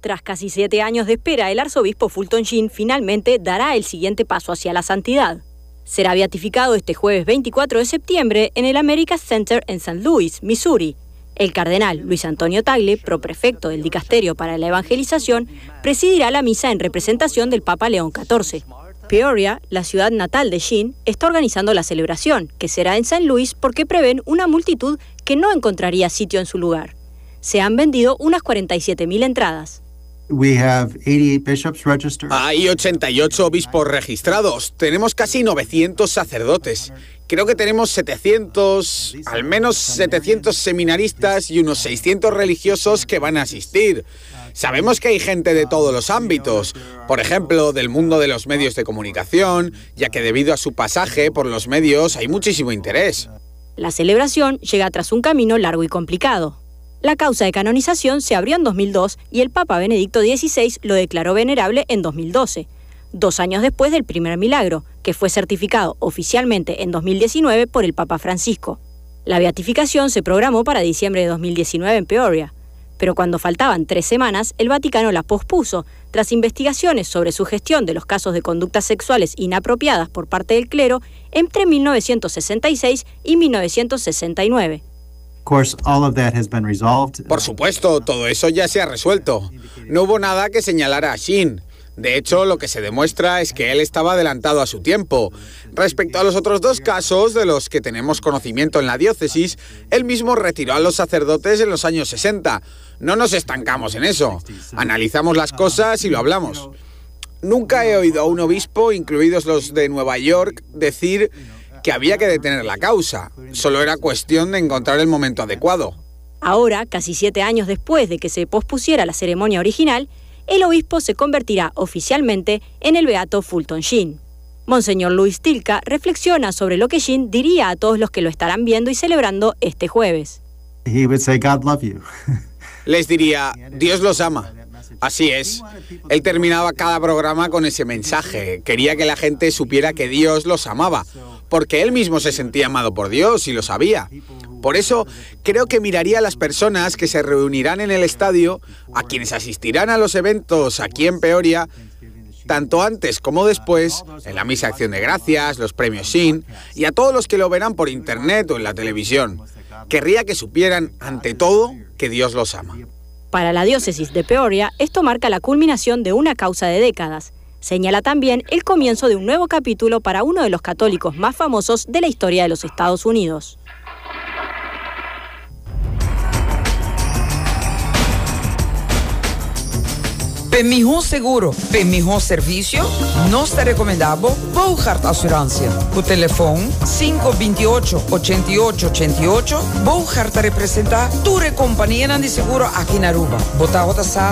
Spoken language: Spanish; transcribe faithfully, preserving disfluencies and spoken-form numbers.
Tras casi siete años de espera, el arzobispo Fulton Sheen finalmente dará el siguiente paso hacia la santidad. Será beatificado este jueves veinticuatro de septiembre en el America Center en Saint Louis, Missouri. El cardenal Luis Antonio Tagle, proprefecto del Dicasterio para la Evangelización, presidirá la misa en representación del Papa León catorce. Peoria, la ciudad natal de Sheen, está organizando la celebración, que será en Saint Louis porque prevén una multitud que no encontraría sitio en su lugar. Se han vendido unas cuarenta y siete mil entradas. We have eighty-eight bishops registered. Hay ochenta y ocho obispos registrados. Tenemos casi novecientos sacerdotes. Creo que tenemos setecientos, al menos setecientos seminaristas y unos seiscientos religiosos que van a asistir. Sabemos que hay gente de todos los ámbitos, por ejemplo, del mundo de los medios de comunicación, ya que debido a su pasaje por los medios hay muchísimo interés. La celebración llega tras un camino largo y complicado. La causa de canonización se abrió en dos mil dos y el Papa Benedicto dieciséis lo declaró venerable en dos mil doce, dos años después del primer milagro, que fue certificado oficialmente en dos mil diecinueve por el Papa Francisco. La beatificación se programó para diciembre de dos mil diecinueve en Peoria, pero cuando faltaban tres semanas, el Vaticano la pospuso tras investigaciones sobre su gestión de los casos de conductas sexuales inapropiadas por parte del clero entre mil novecientos sesenta y seis y mil novecientos sesenta y nueve. Por supuesto, todo eso ya se ha resuelto. No hubo nada que señalara a Sheen. De hecho, lo que se demuestra es que él estaba adelantado a su tiempo. Respecto a los otros dos casos de los que tenemos conocimiento en la diócesis, él mismo retiró a los sacerdotes en los años sesenta. No nos estancamos en eso. Analizamos las cosas y lo hablamos. Nunca he oído a un obispo, incluidos los de Nueva York, decir que había que detener la causa. Solo era cuestión de encontrar el momento adecuado. Ahora, casi siete años después de que se pospusiera la ceremonia original, el obispo se convertirá oficialmente en el beato Fulton Sheen. Monseñor Luis Tilka reflexiona sobre lo que Sheen diría a todos los que lo estarán viendo y celebrando este jueves. He would say, God love you. Les diría, Dios los ama. Así es. Él terminaba cada programa con ese mensaje. Quería que la gente supiera que Dios los amaba, porque él mismo se sentía amado por Dios y lo sabía. Por eso, creo que miraría a las personas que se reunirán en el estadio, a quienes asistirán a los eventos aquí en Peoria, tanto antes como después, en la misa Acción de Gracias, los premios Sheen, y a todos los que lo verán por internet o en la televisión. Querría que supieran, ante todo, que Dios los ama. Para la diócesis de Peoria, esto marca la culminación de una causa de décadas. Señala también el comienzo de un nuevo capítulo para uno de los católicos más famosos de la historia de los Estados Unidos. Para mejor seguro, para mejor servicio, nós te recomendamos Bouchard Assurância. O telefone cinco dois oito, oito oito oito oito. Bouchard te representa tu companhia de seguro aqui na Aruba. Bota a